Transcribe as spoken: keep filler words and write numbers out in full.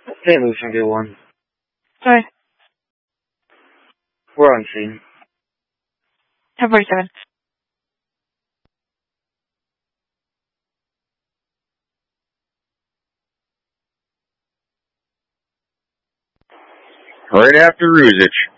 Saint Lucian, get one. Sorry. We're on scene. ten forty-seven. Right after Ruzich.